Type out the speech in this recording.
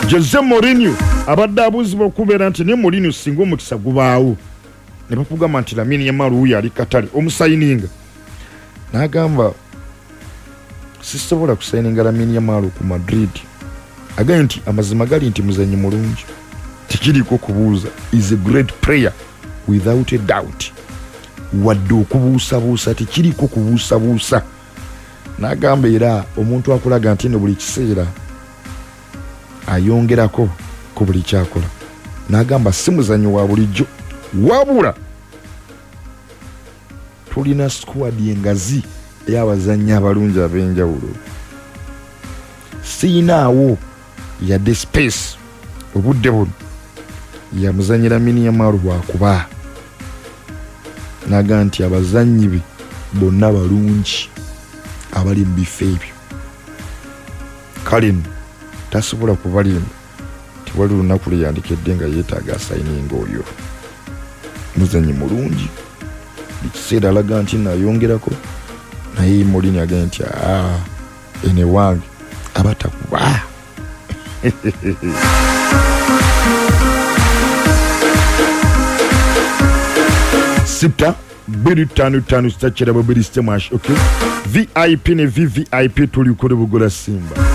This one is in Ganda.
Jose Mourinho abadde abuuzibwa okubeera nti ne Mourinho singa omukisa gubaawo ne bakugamba nti Lamine Yamal wuyo ali Katale omusayininga n'agamba sisobola kusayininga Lamine Yamal ku Madrid agaye nti amazima gali nti muzanyi mulungi tekiriko kubuuza is a great player without a doubt wadde okubuusabuusa tekiriko kubuusabuusa n'agamba era omuntu akulaga nti ne buli kiseera ayongerako ku buli kyakola n'agamba si muzanyi wa bulijjo wabula tulina squad yengazi ey'abazannyi abalungi ab'enjawulo siinaawo yadde space obudde buno yamuzanyira Lamine Yamal lwakuba n'agamba nti abazannyi be bonna balungi abali mu bifo ebyo kale nno tasobola kubalimba tewali lunaku leyandikidde nga yeetaaga asayininga oyo muzannyi mulungi ekiseera alaga nti nayongerako naye Mourinho agambye nti ene wange abatakuba sita 255 sitakira babiri sistemash okay VIP ne VVIP tuli kuri bugola Simba